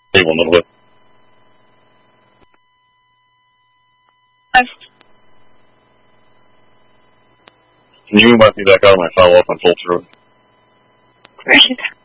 Hey, one little bit. Can you move my feedback out of my follow-up on full through? Right.